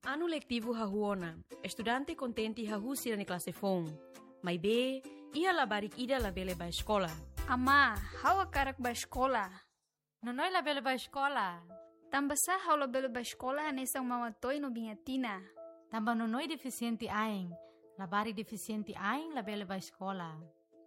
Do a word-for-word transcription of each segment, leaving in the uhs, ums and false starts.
Ano letivo hahuona, estudante contenti hahusi na klase fong. May be, iha labarik ida labele ba escola. Ama, hawa karak ba escola? Nonoy labele ba escola? Tambasa hawa labele ba escola hanesang mamatoy no bingatina. Tamba nonoy deficiente aing, labari deficiente aing labele ba escola.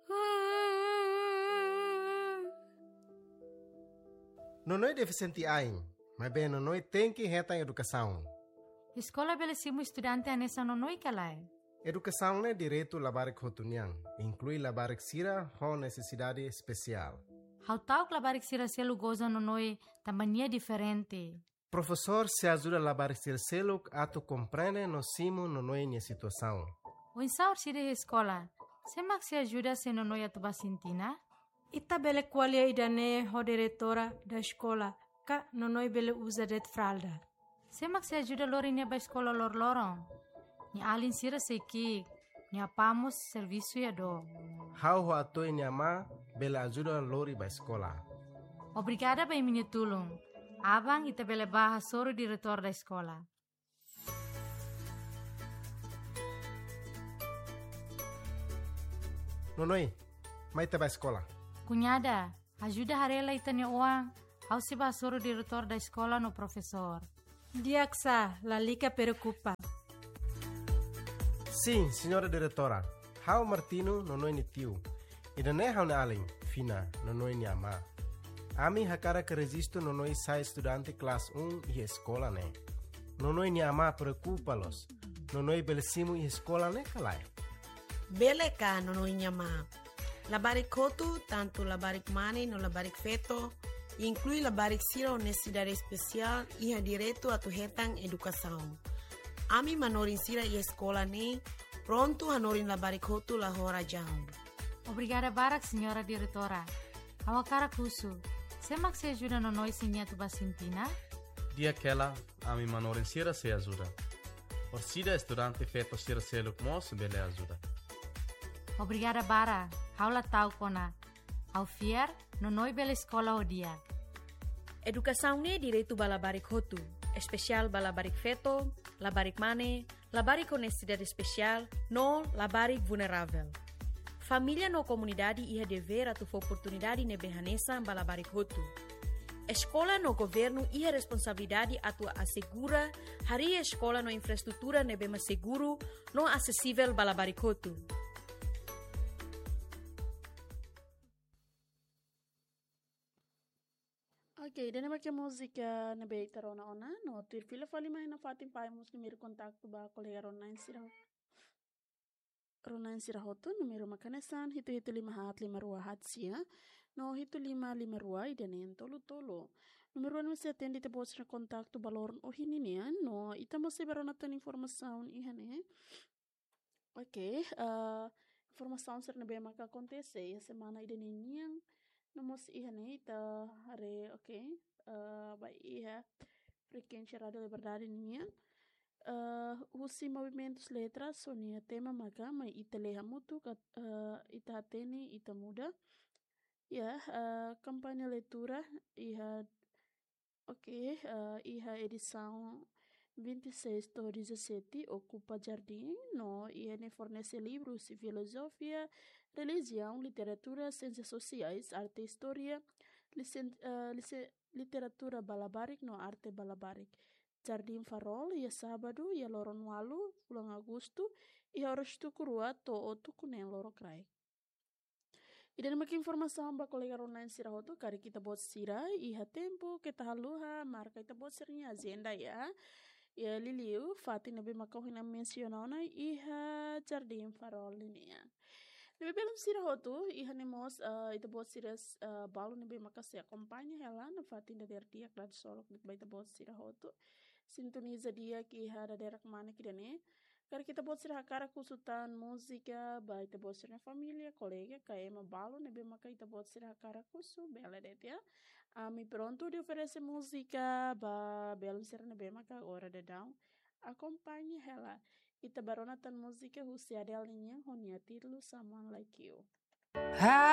Nonoy deficiente aing, mas bem nonoy tem que reta em educação. Escola belesimo estudante anessa nonoy kalay. Educação é direito labarik hotuniang, inclui labarik sira com necessidade especial. How tauk labarik sira selu goza nonoy tambania diferente. Professor se ajuda a labarik sira selu a tu compreende no simo nonoy minha situação. O insaur sira escola, semak se ajuda se nonoy atuba sintina? Ita bele qualia idane ho diretora da escola, ka nonoy bele usa det fralda. Semak se ajuda lori ne ba escola lor lorong. Ni alin sira sekik, ni apamos serviço ya do. How ho atoi nyama bele ajuda lori ba escola. Obrigada ba minha tulung. Abang ita bele baha soro diretor da escola. Nonoy, mai te ba escola. Cunhada, ajuda harela itanya uang. How se ba soro diretor da escola no professor. Diaksa, la lica preocupa. Sim, senhora diretora. How Martino nonoy ni tio. Ida ne how ne aling, fina, nonoy ni ama. Ami hakara que resisto nonoy sai estudante classe um e escola ne. Nonoy ni ama preocupa-los. Nonoy belesimo e escola ne kalai. Bele ka nonoy ni ama. Labarik kotu, tanto labarik mane no labarik feto, inclui labarik sira honestidade especial e ha direito a tu hetang educação. Ami manorin sira e escola ne, pronto hanorin labarik kotu la hora jam. Obrigada barak, senhora diretora. Awakara kusu. Semak se ajuda no noi sinha tu basintina? Dia aquela, ami manorin sira se ajuda. Orsida estudante feto sira se lukmos bele ajuda. Obrigada bara. Haula tau kona. Au fier, no noi bela escola o dia. Educação ne direito balabarik hotu, especial balabarik feto, labarik mane, labarik honestidade especial, no labarik vulnerável. Família no comunidade iha dever atu oportunidade ne behanesa balabarik hotu. Escola no governo iha responsabilidade atu assegura hari escola no infraestrutura ne bema seguro, no acessível balabarik hotu. Ok, dan naman música na beita rona ona, no, tuir fila fali mai na fatin pai mus numero kontakto ba kolega rona in sira. Rona in sira hoto numero makanesan hito hito lima hat lima rua hat sia, no hito lima lima rua idanen tolo tolo. Numero ano se atende te bos na kontakto balorn o hininian, no, ita mo se barona tan informação ihane. Ok, uh, informação ser na be maka acontece a semana idanen yang Nomos iha ne ita hare ok uh, ba iha frequência rádio liberdade ninha uh, usi movimentos letras sonia tema maka mai ita leha mutu kat, uh, ita atene ita muda ya uh, campanha leitura iha ok uh, iha edição vinte e seis do dezessete ocupa jardim no e ne fornece livros e filosofia, religião, literatura, ciências sociais, arte e história, licen, uh, lice, literatura balabarik no arte balabarik. Jardim Farol ia sábado ia loron walu bulan Agosto e horas tu kurua to otu kunen loro krai. E dan mak informação ba kolega online sira hoto kari kita bot sira iha tempo kita haluha marca kita bot sirnya agenda ya. Ya liliu fati nabi makau hina mencionau na iha jardim farol ini ya. Nabi belum sira hotu iha nemos uh, ita bot sira uh, balu nabi makas ya kompanya hela na fati na der dia klad solok bit baita bot sira hotu sintoniza dia ki iha da derak mana kidane. Kar kita bot sira hakara kusutan musika ba ita bot sira família colega kaema balu nabi maka ita bot sira hakara kusu bela det ya. Ami pronto de oferece música ba belum sira nabi maka ora de down acompanhe ela ita barona tan música husi adel ninha honia titulu someone like you.